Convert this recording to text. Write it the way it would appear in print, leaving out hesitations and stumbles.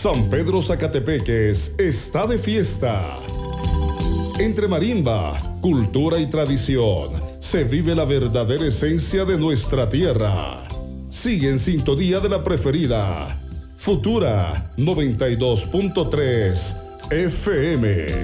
San Pedro Zacatepeques está de fiesta. Entre marimba, cultura y tradición, se vive la verdadera esencia de nuestra tierra. Sigue en sintonía de la preferida, Futura 92.3 FM.